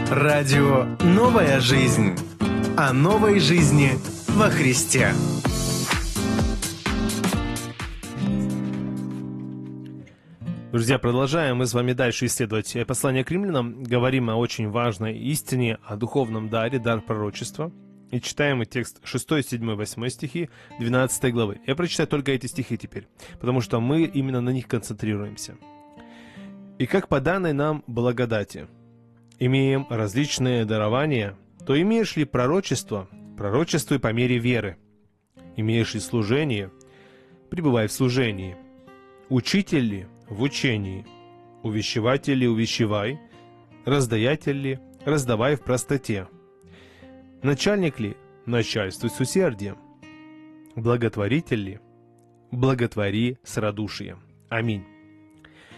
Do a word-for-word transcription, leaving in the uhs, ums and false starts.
Радио «Новая жизнь». О новой жизни во Христе. Друзья, продолжаем мы с вами дальше исследовать послание к римлянам. Говорим о очень важной истине, о духовном даре, дар пророчества. И читаем мы текст шестой, седьмой, восьмой стихи двенадцатой главы. Я прочитаю только эти стихи теперь, потому что мы именно на них концентрируемся. «И как по данной нам благодати имеем различные дарования, то имеешь ли пророчество, пророчествуй по мере веры. Имеешь ли служение, пребывай в служении. Учитель ли, в учении. Увещеватель ли, увещевай. Раздаятель ли, раздавай в простоте. Начальник ли, начальствуй с усердием. Благотворитель ли, благотвори с радушием». Аминь.